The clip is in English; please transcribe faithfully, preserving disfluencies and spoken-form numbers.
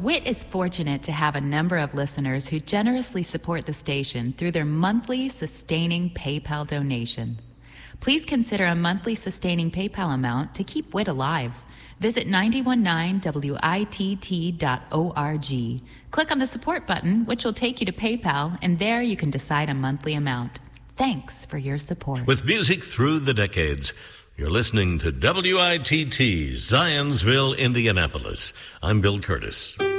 WIT is fortunate to have a number of listeners who generously support the station through their monthly sustaining PayPal donation. Please consider a monthly sustaining PayPal amount to keep WIT alive. Visit nine one nine W I T T dot org. Click on the support button, which will take you to PayPal, and there you can decide a monthly amount. Thanks for your support. With music through the decades, you're listening to W I T T, Zionsville, Indianapolis. I'm Bill Curtis.